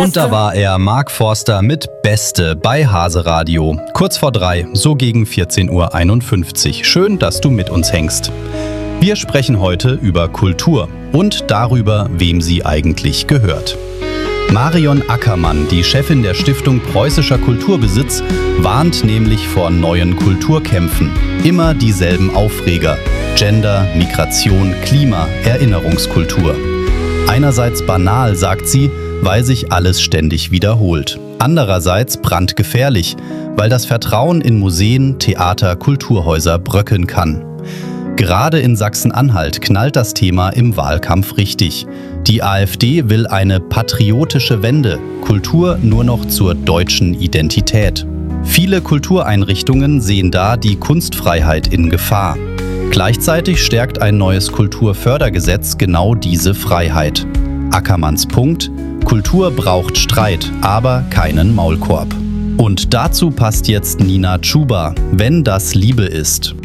Und da war er, Mark Forster mit Beste bei Hase Radio. Kurz vor 3, so gegen 14:51 Uhr. Schön, dass du mit uns hängst. Wir sprechen heute über Kultur und darüber, wem sie eigentlich gehört. Marion Ackermann, die Chefin der Stiftung Preußischer Kulturbesitz, warnt nämlich vor neuen Kulturkämpfen. Immer dieselben Aufreger: Gender, Migration, Klima, Erinnerungskultur. Einerseits banal, sagt sie, weil sich alles ständig wiederholt. Andererseits brandgefährlich, weil das Vertrauen in Museen, Theater, Kulturhäuser bröckeln kann. Gerade in Sachsen-Anhalt knallt das Thema im Wahlkampf richtig. Die AfD will eine patriotische Wende, Kultur nur noch zur deutschen Identität. Viele Kultureinrichtungen sehen da die Kunstfreiheit in Gefahr. Gleichzeitig stärkt ein neues Kulturfördergesetz genau diese Freiheit. Ackermanns Punkt: Kultur braucht Streit, aber keinen Maulkorb. Und dazu passt jetzt Nina Chuba, Wenn das Liebe ist.